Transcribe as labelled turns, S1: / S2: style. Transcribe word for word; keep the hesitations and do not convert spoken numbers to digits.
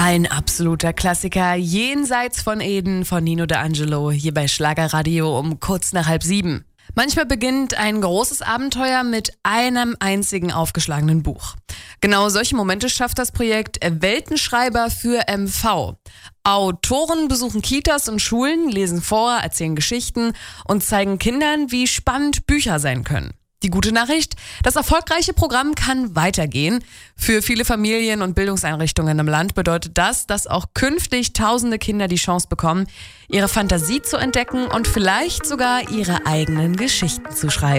S1: Ein absoluter Klassiker, Jenseits von Eden von Nino D'Angelo, hier bei Schlagerradio um kurz nach halb sieben. Manchmal beginnt ein großes Abenteuer mit einem einzigen aufgeschlagenen Buch. Genau solche Momente schafft das Projekt Weltenschreiber für M V. Autoren besuchen Kitas und Schulen, lesen vor, erzählen Geschichten und zeigen Kindern, wie spannend Bücher sein können. Die gute Nachricht, das erfolgreiche Programm kann weitergehen. Für viele Familien und Bildungseinrichtungen im Land bedeutet das, dass auch künftig tausende Kinder die Chance bekommen, ihre Fantasie zu entdecken und vielleicht sogar ihre eigenen Geschichten zu schreiben.